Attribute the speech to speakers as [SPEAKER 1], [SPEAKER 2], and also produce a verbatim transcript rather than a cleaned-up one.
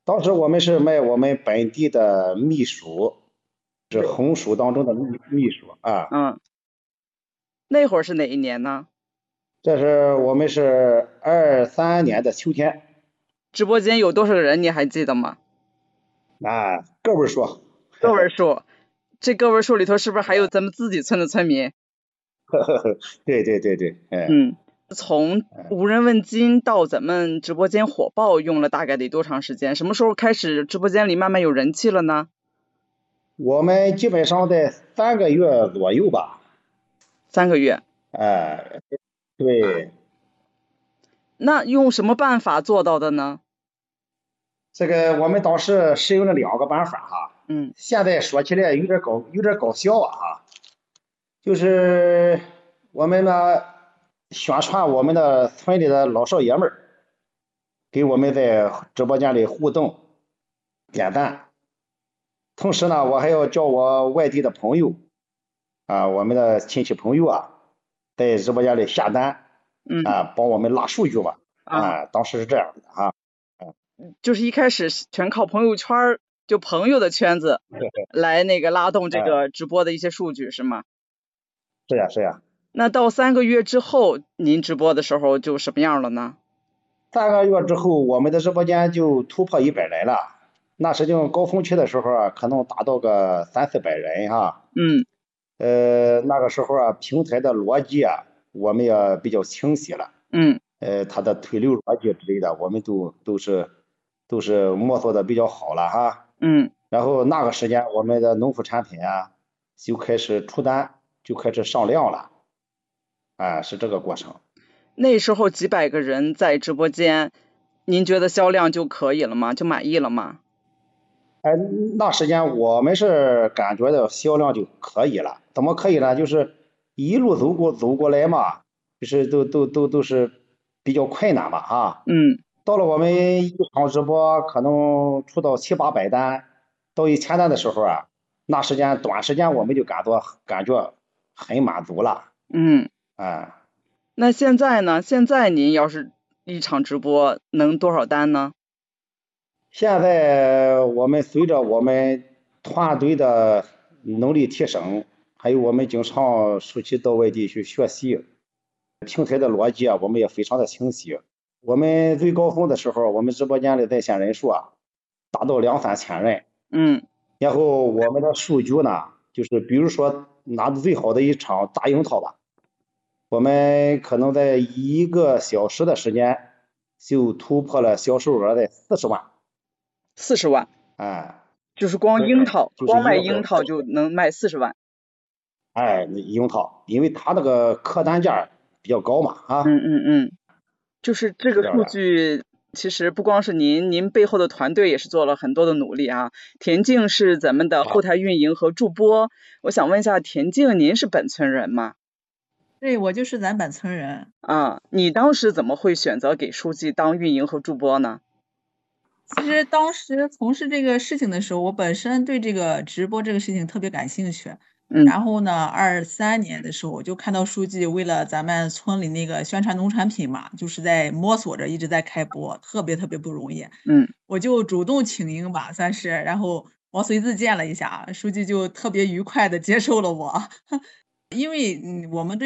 [SPEAKER 1] 当时我们是卖我们本地的蜜薯，是红薯当中的蜜蜜薯啊。
[SPEAKER 2] 嗯，那会儿是哪一年呢？
[SPEAKER 1] 这是我们是二三年的秋天。
[SPEAKER 2] 直播间有多少人，你还记得吗？
[SPEAKER 1] 啊，个位数。
[SPEAKER 2] 个位数，这个位数里头是不是还有咱们自己村的村民？
[SPEAKER 1] 对对对对，哎。
[SPEAKER 2] 嗯，从无人问津到咱们直播间火爆，用了大概得多长时间？什么时候开始直播间里慢慢有人气了呢？
[SPEAKER 1] 我们基本上在三个月左右吧。
[SPEAKER 2] 三个月。
[SPEAKER 1] 哎，对。
[SPEAKER 2] 那用什么办法做到的呢？
[SPEAKER 1] 这个我们当时使用了两个办法哈。
[SPEAKER 2] 嗯。
[SPEAKER 1] 现在说起来有点搞有点搞笑啊哈。就是我们呢宣传我们的村里的老少爷们儿，给我们在直播间里互动点赞。同时呢，我还要叫我外地的朋友啊，我们的亲戚朋友啊，在直播间里下单，
[SPEAKER 2] 嗯
[SPEAKER 1] 啊，帮我们拉数据嘛。
[SPEAKER 2] 啊，
[SPEAKER 1] 啊，当时是这样的哈。
[SPEAKER 2] 就是一开始全靠朋友圈，就朋友的圈子来那个拉动这个直播的一些数据是吗？
[SPEAKER 1] 是呀是呀。
[SPEAKER 2] 那到三个月之后，您直播的时候就什么样了呢？
[SPEAKER 1] 三个月之后，我们的直播间就突破一百来了。那实际上高峰期的时候啊，可能达到个三四百人哈。
[SPEAKER 2] 嗯。
[SPEAKER 1] 呃，那个时候啊，平台的逻辑啊，我们也比较清晰了。
[SPEAKER 2] 嗯。
[SPEAKER 1] 呃，它的推流逻辑之类的，我们都都是都是摸索的比较好了哈。
[SPEAKER 2] 嗯。
[SPEAKER 1] 然后那个时间，我们的农副产品啊，就开始出单，就开始上量了。啊，是这个过程。
[SPEAKER 2] 那时候几百个人在直播间，您觉得销量就可以了吗？就满意了吗？
[SPEAKER 1] 哎，那时间我们是感觉到销量就可以了。怎么可以呢？就是一路走过走过来嘛，就是都都都都是比较困难嘛哈。
[SPEAKER 2] 嗯。
[SPEAKER 1] 到了我们一场直播，可能出到七八百单，到一千单的时候啊，那时间短时间我们就感觉感觉很满足了。
[SPEAKER 2] 嗯。
[SPEAKER 1] 啊。
[SPEAKER 2] 那现在呢？现在您要是一场直播能多少单呢？
[SPEAKER 1] 现在我们随着我们团队的能力提升，还有我们经常出去到外地去学习，平台的逻辑啊，我们也非常的清晰。我们最高峰的时候，我们直播间的在线人数啊，达到两三千人。
[SPEAKER 2] 嗯。
[SPEAKER 1] 然后我们的数据呢，就是比如说拿的最好的一场大樱桃吧，我们可能在一个小时的时间就突破了销售额在四十万。
[SPEAKER 2] 四十万。
[SPEAKER 1] 啊，
[SPEAKER 2] 就是光樱桃，
[SPEAKER 1] 就是
[SPEAKER 2] 光卖
[SPEAKER 1] 一个
[SPEAKER 2] 樱桃就能卖四十万。
[SPEAKER 1] 哎，樱桃，因为它那个客单价比较高嘛，啊。
[SPEAKER 2] 嗯嗯嗯，就是这个数
[SPEAKER 1] 是这样的。
[SPEAKER 2] 据，其实不光是您，您背后的团队也是做了很多的努力啊。田径是咱们的后台运营和助播，我想问一下，田径您是本村人吗？
[SPEAKER 3] 对，我就是咱本村人。
[SPEAKER 2] 啊，你当时怎么会选择给书记当运营和助播呢？
[SPEAKER 3] 其实当时从事这个事情的时候，我本身对这个直播这个事情特别感兴趣。
[SPEAKER 2] 嗯。
[SPEAKER 3] 然后呢，二三年的时候，我就看到书记为了咱们村里那个宣传农产品嘛，就是在摸索着，一直在开播，特别特别不容易。
[SPEAKER 2] 嗯。
[SPEAKER 3] 我就主动请缨吧，算是，然后毛遂自荐了一下，书记就特别愉快的接受了我，因为嗯，我们对